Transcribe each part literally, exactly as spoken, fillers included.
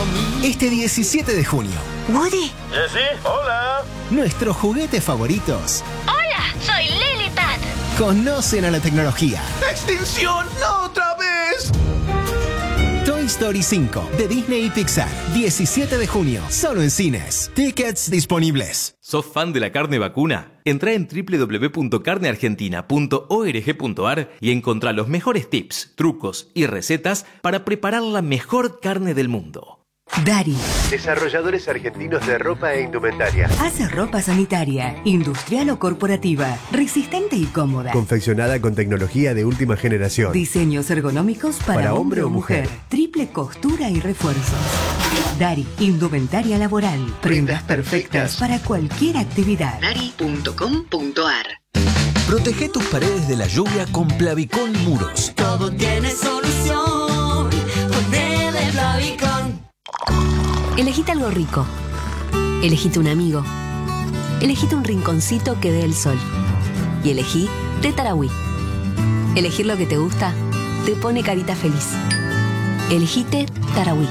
Este diecisiete de junio. Woody. Jessie, hola. Nuestros juguetes favoritos. Hola, soy Lilipad. Conocen a la tecnología. ¡Extinción! ¡No otra vez! Toy Story cinco de Disney y Pixar. diecisiete de junio. Solo en cines. Tickets disponibles. ¿Sos fan de la carne vacuna? Entrá en doble u doble u doble u punto carne argentina punto org punto ar y encontrá los mejores tips, trucos y recetas para preparar la mejor carne del mundo. Dari. Desarrolladores argentinos de ropa e indumentaria. Hace ropa sanitaria, industrial o corporativa, resistente y cómoda. Confeccionada con tecnología de última generación. Diseños ergonómicos para, para hombre o mujer. mujer. Triple costura y refuerzos. Dari, indumentaria laboral. Prendas perfectas para cualquier actividad. Dari punto com punto ar. Protege tus paredes de la lluvia con Plavicón Muros. Todo tiene solución. Ponele Plavicón. Elegite algo rico. Elegite un amigo. Elegite un rinconcito que dé el sol. Y elegí Té Tarahui. Elegir lo que te gusta te pone carita feliz. Elegite Tarahui.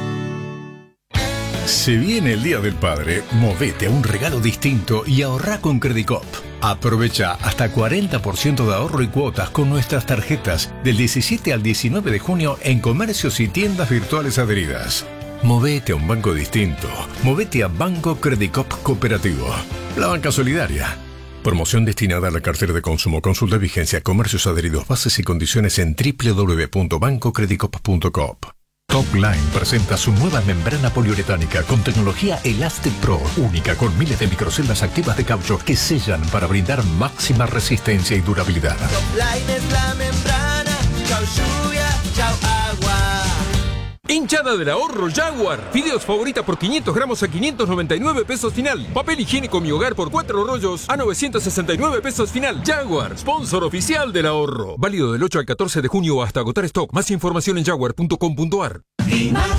Se viene el Día del Padre, movete a un regalo distinto y ahorrá con Credicop. Aprovecha hasta cuarenta por ciento de ahorro y cuotas con nuestras tarjetas del diecisiete al diecinueve de junio en comercios y tiendas virtuales adheridas. Movete a un banco distinto. Movete a Banco Credicop Cooperativo. La banca solidaria. Promoción destinada a la cartera de consumo. Consulta vigencia, comercios adheridos, bases y condiciones en doble u doble u doble u punto banco credicop punto com. Topline presenta su nueva membrana poliuretánica con tecnología Elastic Pro, única con miles de microceldas activas de caucho que sellan para brindar máxima resistencia y durabilidad. Topline es la membrana. Chau lluvia, chau agua. Hinchada del ahorro Jaguar. Fideos favorita por quinientos gramos a quinientos noventa y nueve pesos final. Papel higiénico Mi Hogar por cuatro rollos a novecientos sesenta y nueve pesos final. Jaguar, sponsor oficial del ahorro. Válido del ocho al catorce de junio hasta agotar stock. Más información en jaguar punto com punto ar.